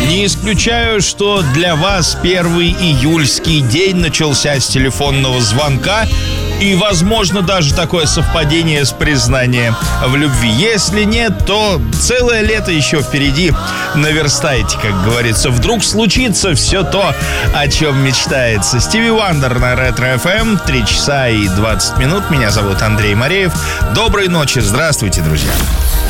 Не исключаю, что для вас первый июльский день начался с телефонного звонка. И, возможно, даже такое совпадение с признанием в любви. Если нет, то целое лето еще впереди. Наверстайте, как говорится. Вдруг случится все то, о чем мечтается. Стиви Вандер на Ретро-ФМ. 3 часа и 20 минут. Меня зовут Андрей Мареев. Доброй ночи. Здравствуйте, друзья.